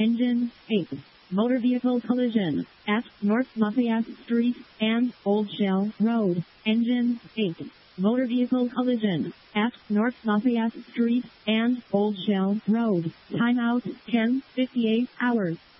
Engine 8. Motor vehicle collision at North Lafayette Street and Old Shell Road. Engine 8. Motor vehicle collision at North Lafayette Street and Old Shell Road. Timeout 10:58 hours.